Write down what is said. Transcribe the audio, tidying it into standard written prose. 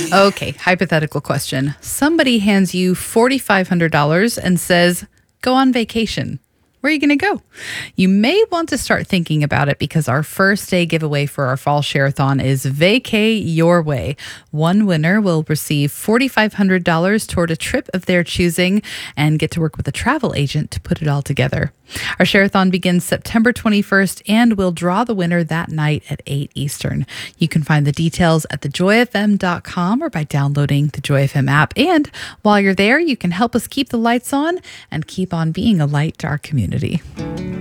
Okay, hypothetical question. Somebody hands you $4,500 and says, go on vacation. Where are you going to go? You may want to start thinking about it because our first day giveaway for our fall share-a-thon is Vacay Your Way. One winner will receive $4,500 toward a trip of their choosing and get to work with a travel agent to put it all together. Our share-a-thon begins September 21st and we'll draw the winner that night at 8 Eastern. You can find the details at thejoyfm.com or by downloading the Joy FM app. And while you're there, you can help us keep the lights on and keep on being a light to our community.